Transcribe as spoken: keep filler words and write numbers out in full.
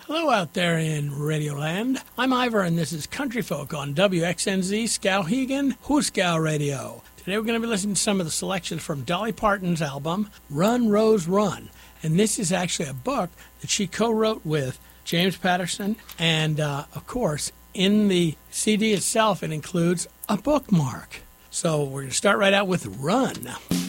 Hello out there in Radioland. I'm Ivor, and this is Country Folk on W X N Z Skowhegan Hooskow Radio. Today we're going to be listening to some of the selections from Dolly Parton's album, Run, Rose, Run. And this is actually a book that she co-wrote with James Patterson. And, uh, of course, in the C D itself, it includes a bookmark. So we're going to start right out with Run.